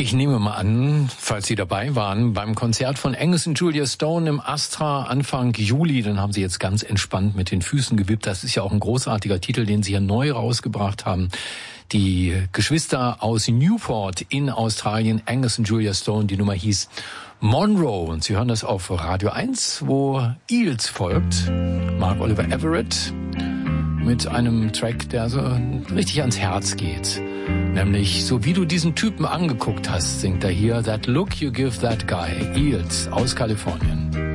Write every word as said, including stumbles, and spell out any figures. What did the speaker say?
Ich nehme mal an, falls Sie dabei waren, beim Konzert von Angus und Julia Stone im Astra Anfang Juli, dann haben Sie jetzt ganz entspannt mit den Füßen gewippt. Das ist ja auch ein großartiger Titel, den Sie hier neu rausgebracht haben. Die Geschwister aus Newport in Australien, Angus und Julia Stone, die Nummer hieß Monroe. Und Sie hören das auf Radio eins, wo Eels folgt. Mark Oliver Everett mit einem Track, der so richtig ans Herz geht. Nämlich, so wie du diesen Typen angeguckt hast, singt er hier That Look You Give That Guy, Eels aus Kalifornien.